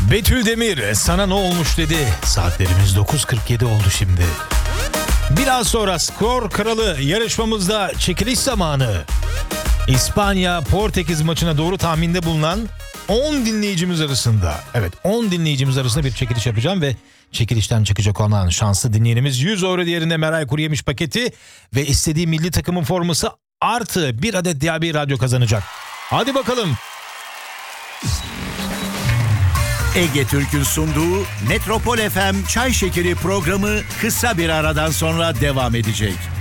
Betül Demir sana ne olmuş dedi. Saatlerimiz 9.47 oldu şimdi. Biraz sonra skor kralı yarışmamızda çekiliş zamanı. İspanya Portekiz maçına doğru tahminde bulunan 10 dinleyicimiz arasında. Evet, 10 dinleyicimiz arasında bir çekiliş yapacağım ve çekilişten çıkacak olan şanslı dinleyenimiz 100 euro değerinde Meral Kuru Yemiş paketi ve istediği milli takımın forması artı bir adet DAB radyo kazanacak. Hadi bakalım. Ege Türk'ün sunduğu Metropol FM Çay Şekeri programı kısa bir aradan sonra devam edecek.